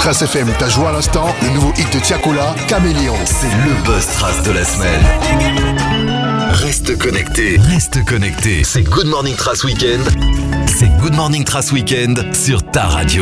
Trace FM t'a joué à l'instant le nouveau hit de Tiakola, Caméléon. C'est le buzz trace de la semaine. Reste connecté. Reste connecté. C'est Good Morning Trace Weekend. C'est Good Morning Trace Weekend sur ta radio.